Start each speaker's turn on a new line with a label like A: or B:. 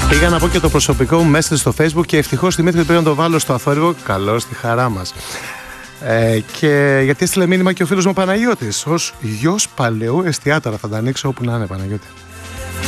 A: Πήγα να πω και το προσωπικό μου message στο Facebook και ευτυχώς Δημήτρη πρέπει να το βάλω στο αθόρυβο. Καλώς στη χαρά μας. Και γιατί έστειλε μήνυμα και ο φίλος μου Παναγιώτης. Ως γιος παλαιού εστιατόρα θα τα ανοίξω όπου να είναι, Παναγιώτη.